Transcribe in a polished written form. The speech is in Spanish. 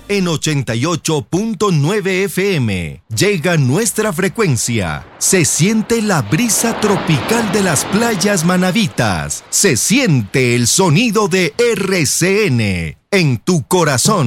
en 88.9 FM. Llega nuestra frecuencia. Se siente la brisa tropical de las playas manavitas. Se siente el sonido de RCN en tu corazón.